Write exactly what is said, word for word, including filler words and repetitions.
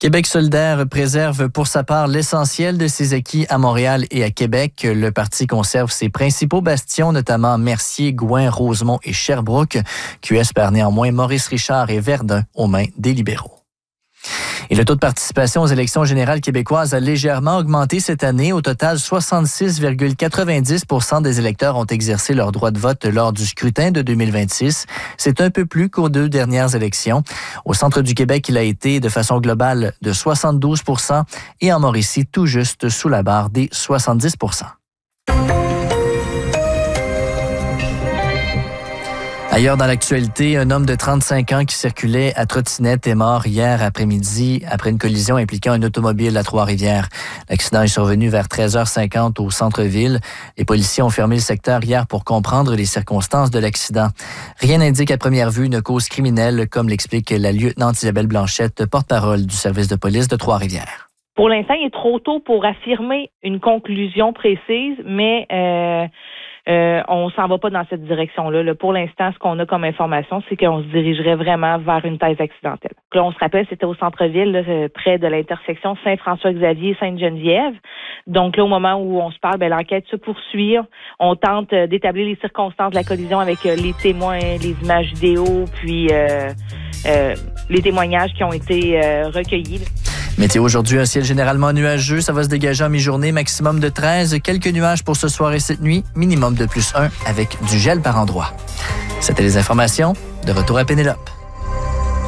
Québec solidaire préserve pour sa part l'essentiel de ses acquis à Montréal et à Québec. Le parti conserve ses principaux bastions, notamment Mercier, Gouin, Rosemont et Sherbrooke. Q S perd néanmoins Maurice Richard et Verdun aux mains des libéraux. Et le taux de participation aux élections générales québécoises a légèrement augmenté cette année. Au total, soixante-six virgule quatre-vingt-dix pour cent des électeurs ont exercé leur droit de vote lors du scrutin de deux mille vingt-six. C'est un peu plus qu'aux deux dernières élections. Au centre du Québec, il a été de façon globale de soixante-douze pour cent et en Mauricie, tout juste sous la barre des soixante-dix pour cent. Ailleurs dans l'actualité, un homme de trente-cinq ans qui circulait à trottinette est mort hier après-midi après une collision impliquant un automobile à Trois-Rivières. L'accident est survenu vers treize heures cinquante au centre-ville. Les policiers ont fermé le secteur hier pour comprendre les circonstances de l'accident. Rien n'indique à première vue une cause criminelle, comme l'explique la lieutenante Isabelle Blanchette, porte-parole du service de police de Trois-Rivières. Pour l'instant, il est trop tôt pour affirmer une conclusion précise, mais euh, euh, on s'en va pas dans cette direction-là. Là. Pour l'instant, ce qu'on a comme information, c'est qu'on se dirigerait vraiment vers une thèse accidentelle. Là, on se rappelle, c'était au centre-ville, là, près de l'intersection Saint-François-Xavier-Sainte-Geneviève. Donc là, au moment où on se parle, ben, l'enquête se poursuit. On tente d'établir les circonstances de la collision avec les témoins, les images vidéo, puis euh, euh, les témoignages qui ont été euh, recueillis. Météo aujourd'hui, un ciel généralement nuageux. Ça va se dégager en mi-journée, maximum de treize. Quelques nuages pour ce soir et cette nuit, minimum de plus un avec du gel par endroits. C'était les informations. De retour à Pénélope.